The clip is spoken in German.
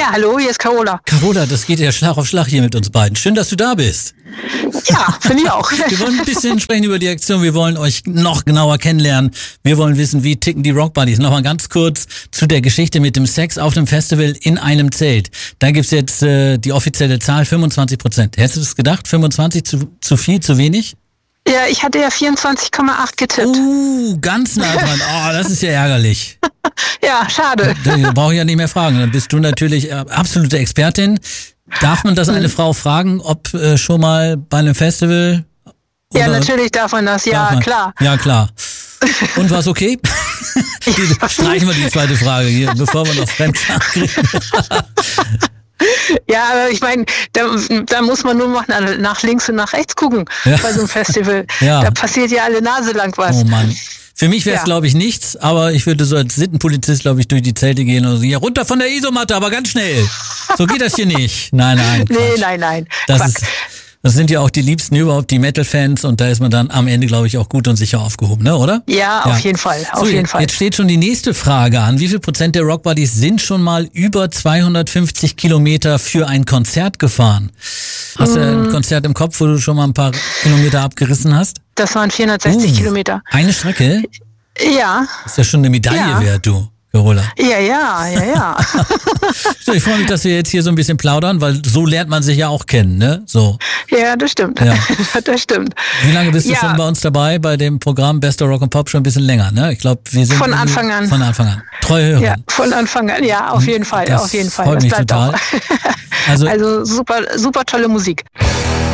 Ja, hallo, hier ist Carola. Carola, das geht ja Schlag auf Schlag hier mit uns beiden. Schön, dass du da bist. Ja, finde ich auch. Wir wollen ein bisschen sprechen über die Aktion. Wir wollen euch noch genauer kennenlernen. Wir wollen wissen, wie ticken die Rock Buddies. Nochmal ganz kurz zu der Geschichte mit dem Sex auf dem Festival in einem Zelt. Da gibt's jetzt die offizielle Zahl 25%. Hättest du das gedacht? 25 zu viel, zu wenig? Ja, ich hatte ja 24,8 getippt. Ganz nah dran. Oh, das ist ja ärgerlich. Ja, schade. Da brauche ich ja nicht mehr fragen. Dann bist du natürlich absolute Expertin. Darf man das eine Frau fragen, ob schon mal bei einem Festival? Ja, natürlich darf man das. Ja, klar. Ja, klar. Und war's okay? Streichen wir die zweite Frage hier, bevor wir noch Fremdscham kriegen. Ja, aber ich meine, da muss man nur noch nach links und nach rechts gucken bei so einem Festival. Ja. Da passiert ja alle Nase lang was. Oh Mann. Für mich wäre es, glaube ich, nichts, aber ich würde so als Sittenpolizist, glaube ich, durch die Zelte gehen und so, hier runter von der Isomatte, aber ganz schnell. So geht das hier nicht. Nein. Quatsch. Nein. Das sind ja auch die Liebsten überhaupt, die Metal-Fans, und da ist man dann am Ende, glaube ich, auch gut und sicher aufgehoben, ne, oder? Ja, auf jeden Fall. Jetzt steht schon die nächste Frage an. Wie viel Prozent der Rock Buddies sind schon mal über 250 Kilometer für ein Konzert gefahren? Hast du ein Konzert im Kopf, wo du schon mal ein paar Kilometer abgerissen hast? Das waren 460 Kilometer. Eine Strecke? Ja. Das ist ja schon eine Medaille wert, du, Carola. Ja. So, ich freue mich, dass wir jetzt hier so ein bisschen plaudern, weil so lernt man sich ja auch kennen, ne? So. Ja, das stimmt. Ja. Das stimmt. Wie lange bist du schon bei uns dabei, bei dem Programm Best of Rock and Pop? Schon ein bisschen länger, ne? Ich glaube, wir sind... Von Anfang an. Treue Hörer. Ja, von Anfang an. Ja, auf jeden Fall. Das freut mich total. Also super tolle Musik.